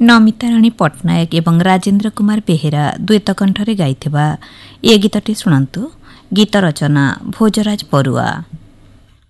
नमिता राणी पट्टनायक एवं राजेन्द्र कुमार बेहेरा द्वैत कंठरे गाइथिबा ए गीतटी शुणन्तु। गीत रचना भोजराज बरुआ।